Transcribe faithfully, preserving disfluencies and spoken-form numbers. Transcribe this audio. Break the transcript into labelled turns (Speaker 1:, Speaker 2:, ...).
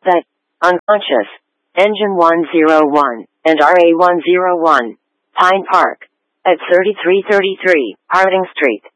Speaker 1: that, unconscious, engine one oh one, and R A one oh one, Pine Park, at thirty-three thirty-three, Harding Street.